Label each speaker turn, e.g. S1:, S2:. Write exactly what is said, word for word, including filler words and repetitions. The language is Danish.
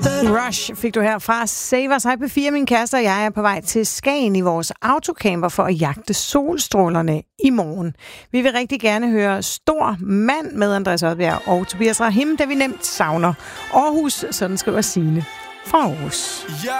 S1: Rush fik du her fra Save Us. Hej P fire, min kæreste og jeg er på vej til Skagen i vores autocamper for at jagte solstrålerne i morgen. Vi vil rigtig gerne høre Stor Mand med Andreas Odbjerg og Tobias Rahim, da vi nemt savner Aarhus, sådan skriver Signe fra Aarhus.